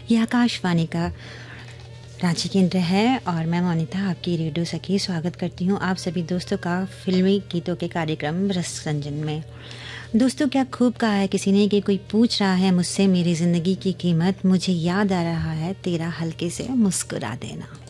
ये आकाशवाणी का रांची केंद्र है और मैं मोनिता आपकी रेडियो सखी स्वागत करती हूँ आप सभी दोस्तों का फिल्मी गीतों के कार्यक्रम रसरंजन में। दोस्तों, क्या खूब कहा है किसी ने कि कोई पूछ रहा है मुझसे मेरी ज़िंदगी की कीमत, मुझे याद आ रहा है तेरा हल्के से मुस्कुरा देना।